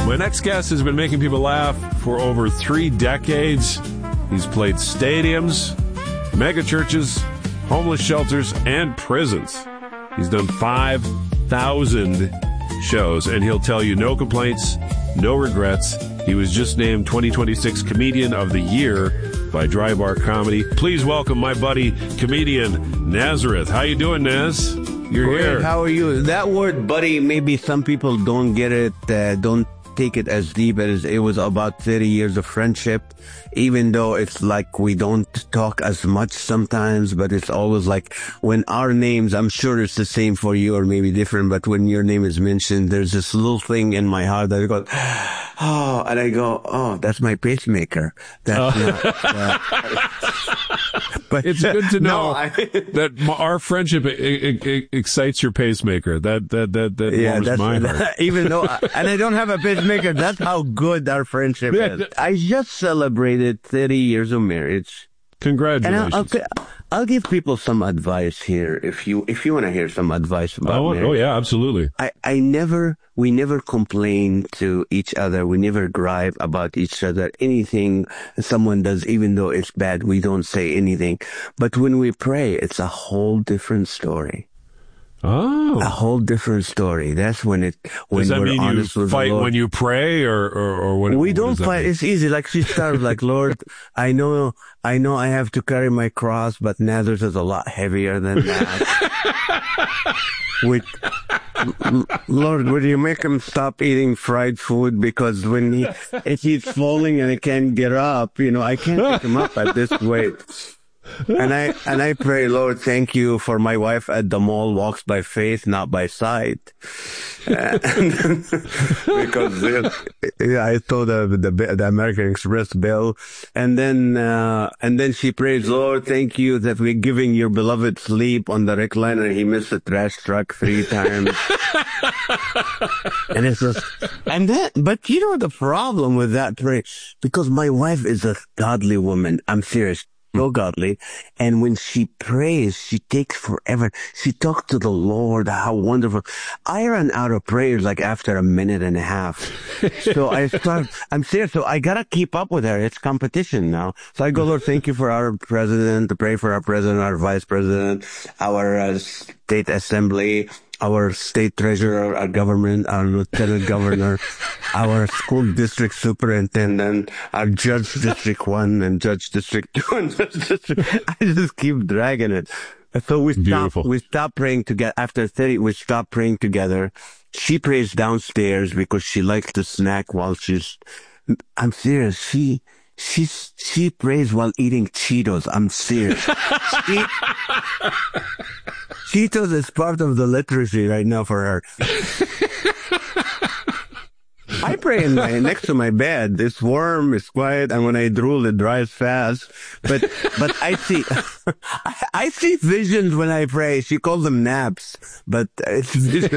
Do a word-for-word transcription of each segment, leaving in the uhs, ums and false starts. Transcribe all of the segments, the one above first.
My next guest has been making people laugh for over three decades. He's played stadiums, mega churches, homeless shelters, and prisons. He's done five thousand shows, and he'll tell you no complaints, no regrets. He was just named twenty twenty-six Comedian of the Year by Dry Bar Comedy. Please welcome my buddy, comedian Nazareth. How you doing, Naz? You're Great. here. How are you? That word, buddy, maybe some people don't get it, uh, don't take it as deep as it was about thirty years of friendship, even though it's like we don't talk as much sometimes, but it's always like when our names, I'm sure it's the same for you or maybe different, but when your name is mentioned, there's this little thing in my heart that goes, oh, and I go, oh, that's my pacemaker. That's oh. not, uh, but it's good to know no, I, that our friendship it, it, it excites your pacemaker. That, that, that, that yeah, warms that's, my heart. That, even though, I, and I don't have a pacemaker, that's how good our friendship yeah, is. I just celebrated thirty years of marriage. Congratulations. And I'll, I'll, I'll give people some advice here if you, if you want to hear some advice about oh, marriage. Oh, yeah, absolutely. I, I never, we never complain to each other. We never gripe about each other. Anything someone does, even though it's bad, we don't say anything. But when we pray, it's a whole different story. Oh. A whole different story. That's when it, when Does that we're mean honest you with fight the Lord. when you pray or, or, or what? We what don't fight. Mean? It's easy. Like she started like, Lord, I know, I know I have to carry my cross, but Nazareth is a lot heavier than that. With, Lord, would you make him stop eating fried food? Because when he, if he's falling and he can't get up, you know, I can't pick him up at this weight. And I, and I pray, Lord, thank you for my wife at the mall walks by faith, not by sight. Uh, because uh, yeah, I told her the, the American Express bill. And then, uh, and then she prays, Lord, thank you that we're giving your beloved sleep on the recliner. He missed the trash truck three times. And it's just, and then, but you know the problem with that prayer, because my wife is a godly woman. I'm serious. So godly. And when she prays, she takes forever. She talks to the Lord. How wonderful. I ran out of prayers like after a minute and a half. So I start, I'm serious. So I gotta keep up with her. It's competition now. So I go, Lord, thank you for our president, to pray for our president, our vice president, our uh, state assembly, our state treasurer, our government, our lieutenant governor, our school district superintendent, our judge district one and judge district two and judge district. I just keep dragging it. So we stop, we stop praying together. After thirty, we stop praying together. She prays downstairs because she likes to snack while she's, I'm serious. She, she, she prays while eating Cheetos. I'm serious. She, Cheetos is part of the liturgy right now for her. I pray in my, next to my bed. It's warm, it's quiet, and when I drool, it dries fast. But, but I see, I see visions when I pray. She calls them naps, but it's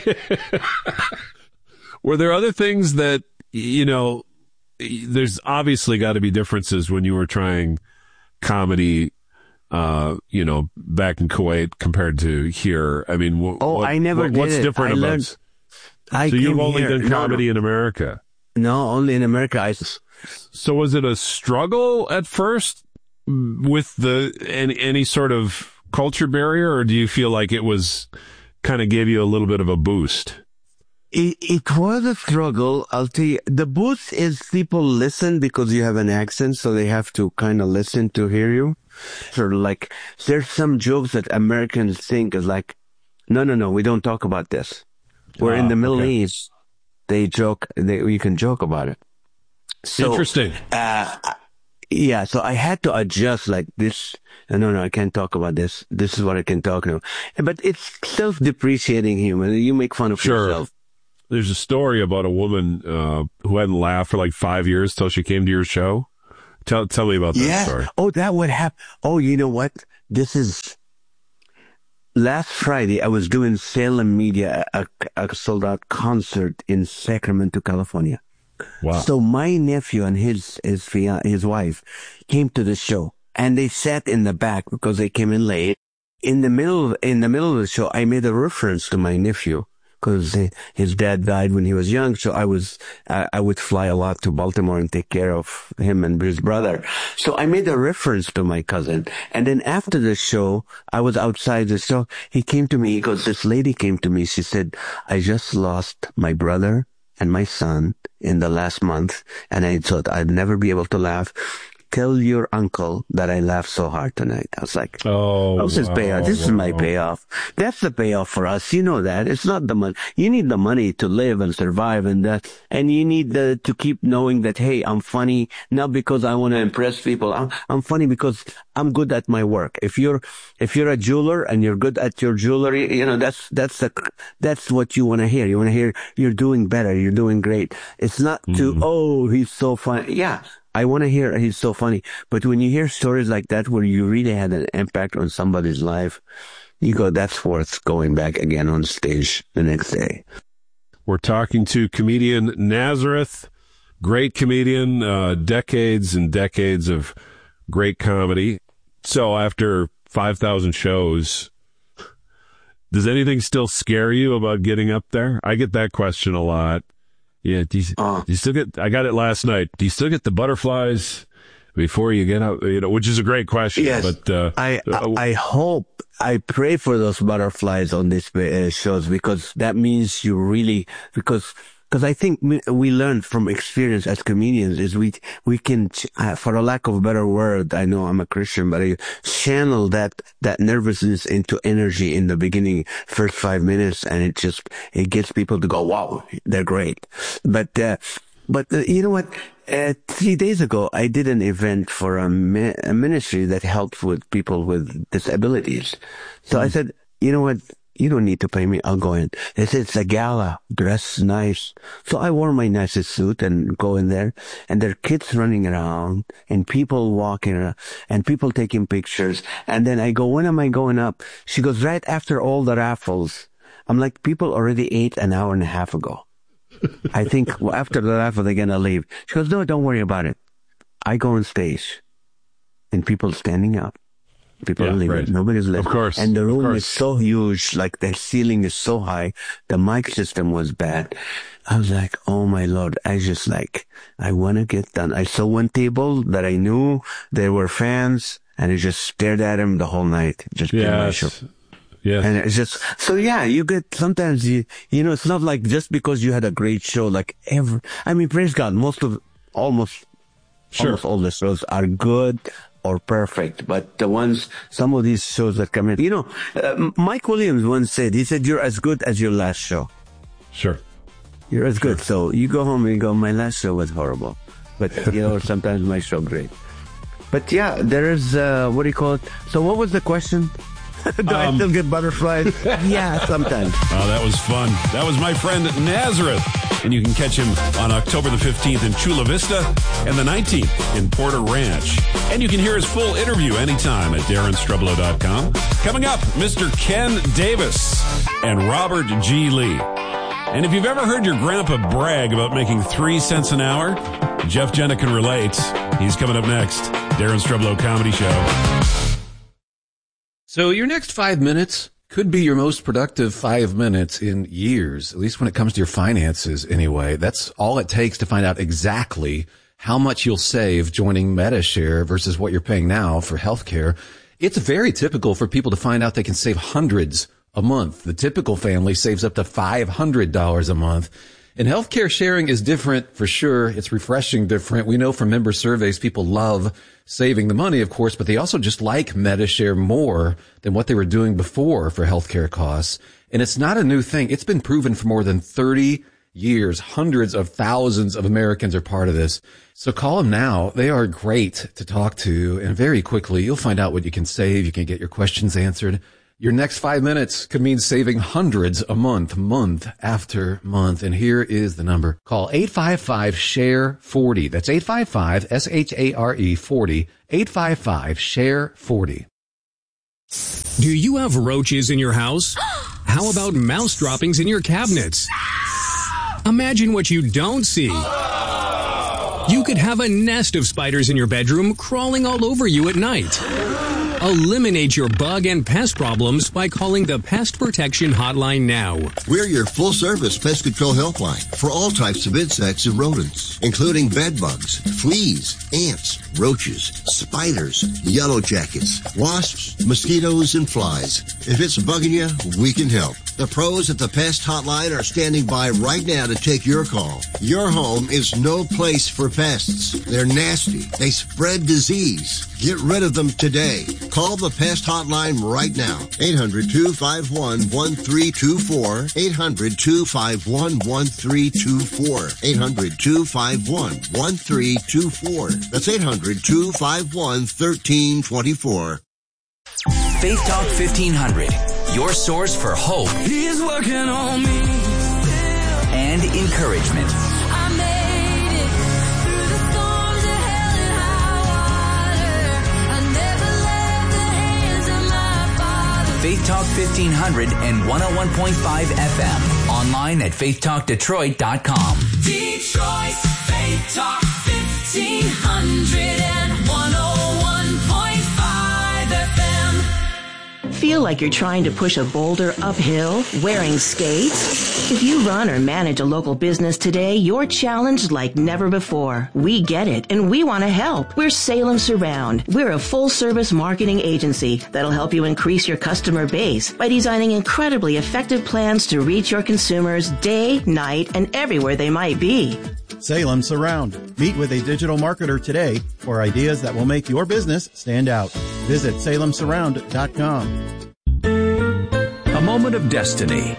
Were there other things that, you know, there's obviously got to be differences when you were trying comedy, uh, you know, back in Kuwait compared to here. I mean, wh- oh, what, I never what, did what's it. different I about learned, I So you've only here. done comedy no, no. in America. No, only in America. I, so was it a struggle at first with the any, any sort of culture barrier, or do you feel like it was kind of gave you a little bit of a boost? It, it was a struggle. I'll tell you. The boost is people listen because you have an accent, so they have to kind of listen to hear you. Sort of like, there's some jokes that Americans think is like, no, no, no, we don't talk about this. We're ah, in the Middle okay. East. They joke, they, you can joke about it. So, Interesting. Uh, yeah, so I had to adjust like this. No, no, I can't talk about this. This is what I can talk about. But it's self-depreciating humor. You make fun of Sure. yourself. There's a story about a woman uh, who hadn't laughed for like five years till she came to your show. Tell tell me about that yeah. story. Oh, that would happen. Oh, you know what? This is last Friday. I was doing Salem Media, a, a sold out concert in Sacramento, California. Wow. So my nephew and his his fian- his wife came to the show, and they sat in the back because they came in late. In the middle in the middle of the show, I made a reference to my nephew because his dad died when he was young. So I was, uh, I would fly a lot to Baltimore and take care of him and his brother. So I made a reference to my cousin. And then after the show, I was outside the show. He came to me. He goes, this lady came to me. She said, I just lost my brother and my son in the last month. And I thought I'd never be able to laugh. Tell your uncle that I laughed so hard tonight. I was like, oh, that was his wow, payoff. This wow. is my payoff. That's the payoff for us. You know that. It's not the money. You need the money to live and survive and that. And you need the, to keep knowing that, hey, I'm funny, not because I want to impress people. I'm, I'm funny because I'm good at my work. If you're, if you're a jeweler and you're good at your jewelry, you know, that's, that's the, that's what you want to hear. You want to hear you're doing better. You're doing great. It's not to, mm. oh, he's so funny. Yeah. I want to hear he's so funny. But when you hear stories like that where you really had an impact on somebody's life, you go, that's worth going back again on stage the next day. We're talking to comedian Nazareth, great comedian, uh, decades and decades of great comedy. So after five thousand shows, does anything still scare you about getting up there? I get that question a lot. Yeah, do you, uh, do you still get, I got it last night. Do you still get the butterflies before you get out, you know, which is a great question. Yes. But, uh, I, I, I hope, I pray for those butterflies on these uh, shows because that means you really, because, because I think we learn from experience as comedians is we, we can, uh, for a lack of a better word, I know I'm a Christian, but I channel that, that nervousness into energy in the beginning, first five minutes, and it just, it gets people to go, wow, they're great. But, uh, but uh, you know what? Uh, three days ago, I did an event for a, mi- a ministry that helps with people with disabilities. So mm. I said, you know what? You don't need to pay me. I'll go in. They said, it's a gala. Dress nice. So I wore my nicest suit and go in there. And there are kids running around and people walking around and people taking pictures. And then I go, when am I going up? She goes, right after all the raffles. I'm like, people already ate an hour and a half ago. I think well, after the raffle, they're going to leave. She goes, no, don't worry about it. I go on stage and people standing up. People yeah, are leaving. Right. Nobody's left. Of course. And the room is is so huge, like the ceiling is so high. The mic system was bad. I was like, oh my Lord. I just like, I want to get done. I saw one table that I knew there were fans and I just stared at him the whole night. Just yes. my show. Yes. And it's just, so yeah, you get, sometimes you, you know, it's not like just because you had a great show, like every, I mean, praise God, most of, almost, sure. almost all the shows are good or perfect, but the ones, some of these shows that come in, you know, uh, Mike Williams once said, he said, you're as good as your last show. Sure. You're as sure. good. So you go home and you go, my last show was horrible, but you know, sometimes my show great. But yeah, there is, uh, what do you call it? So what was the question? Do um, I still get butterflies? Yeah, sometimes. Oh, that was fun. That was my friend Nazareth. And you can catch him on October the fifteenth in Chula Vista and the nineteenth in Porter Ranch. And you can hear his full interview anytime at Darren Strublow dot com. Coming up, Mister Ken Davis and Robert G. Lee. And if you've ever heard your grandpa brag about making three cents an hour, Jeff Jenna can relate. He's coming up next. Darren Strublow Comedy Show. So your next five minutes could be your most productive five minutes in years, at least when it comes to your finances anyway. That's all it takes to find out exactly how much you'll save joining Medi-Share versus what you're paying now for healthcare. It's very typical for people to find out they can save hundreds a month. The typical family saves up to five hundred dollars a month. And healthcare sharing is different for sure. It's refreshing different. We know from member surveys, people love saving the money, of course, but they also just like Medi-Share more than what they were doing before for healthcare costs. And it's not a new thing. It's been proven for more than thirty years. Hundreds of thousands of Americans are part of this. So call them now. They are great to talk to. And very quickly, you'll find out what you can save. You can get your questions answered. Your next five minutes could mean saving hundreds a month, month after month. And here is the number. Call eight five five, S H A R E, forty. That's eight five five, S H A R E, forty. eight five five, S H A R E, forty. Do you have roaches in your house? How about mouse droppings in your cabinets? Imagine what you don't see. You could have a nest of spiders in your bedroom crawling all over you at night. Eliminate your bug and pest problems by calling the Pest Protection Hotline now. We're your full-service pest control helpline for all types of insects and rodents, including bed bugs, fleas, ants, roaches, spiders, yellow jackets, wasps, mosquitoes, and flies. If it's bugging you, we can help. The pros at the Pest Hotline are standing by right now to take your call. Your home is no place for pests. They're nasty. They spread disease. Get rid of them today. Call the Pest Hotline right now. eight hundred, two five one, one three two four. eight hundred, two five one, one three two four. eight hundred, two five one, one three two four. That's eight hundred, two five one, one three two four. Faith Talk fifteen hundred, your source for hope. He's working on me and encouragement. I made it through the storms of hell and high water. I never left the hands of my Father. Faith Talk fifteen hundred and one oh one point five F M. Online at faith talk detroit dot com. Detroit's Faith Talk fifteen hundred and one oh one point five F M. Feel like you're trying to push a boulder uphill wearing skates? If you run or manage a local business today, you're challenged like never before. We get it, and we want to help. We're Salem Surround. We're a full-service marketing agency that'll help you increase your customer base by designing incredibly effective plans to reach your consumers day, night, and everywhere they might be. Salem Surround. Meet with a digital marketer today for ideas that will make your business stand out. Visit salem surround dot com. A moment of destiny.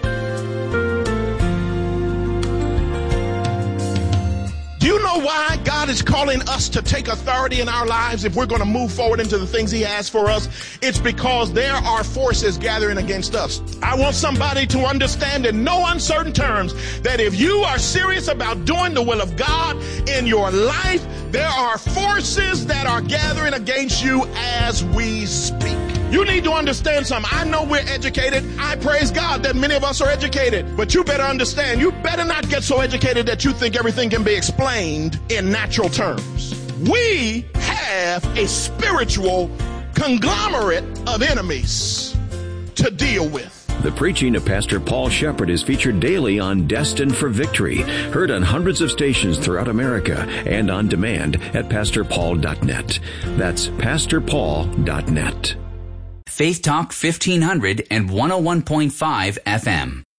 Do you know why God is calling us to take authority in our lives if we're going to move forward into the things he has for us? It's because there are forces gathering against us. I want somebody to understand in no uncertain terms that if you are serious about doing the will of God in your life, there are forces that are gathering against you as we speak. You need to understand something. I know we're educated. I praise God that many of us are educated. But you better understand, you better not get so educated that you think everything can be explained in natural terms. We have a spiritual conglomerate of enemies to deal with. The preaching of Pastor Paul Shepherd is featured daily on Destined for Victory, heard on hundreds of stations throughout America and on demand at pastor paul dot net. That's pastor paul dot net. Faith Talk fifteen hundred and one oh one point five F M.